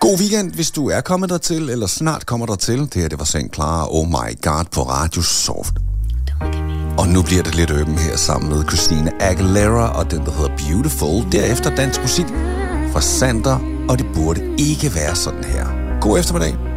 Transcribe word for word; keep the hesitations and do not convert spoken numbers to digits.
God weekend, hvis du er kommet dertil, eller snart kommer dertil. Det her, det var Saint Clara, Oh My God, på Radio Soft. Og nu bliver det lidt øben her sammen med Christina Aguilera og den, der hedder Beautiful. Derefter dansk musik fra Sander, og det burde ikke være sådan her. God eftermiddag.